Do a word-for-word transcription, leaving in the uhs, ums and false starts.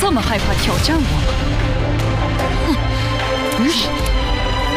这么害怕挑战我吗？哼！